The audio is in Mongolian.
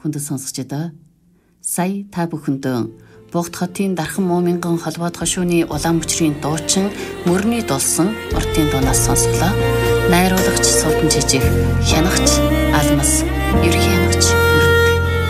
хүндэт сонсогч доо. Сая та бүхэндөө Богд хотын Дархан Мууминган холбоод хошууны улаан мөчрийн дуучин мөрний дулсан уртын дуунаас сонсглоо. Найруулагч Суудан Жижиг, хянагч Алмас, ерхий хянагч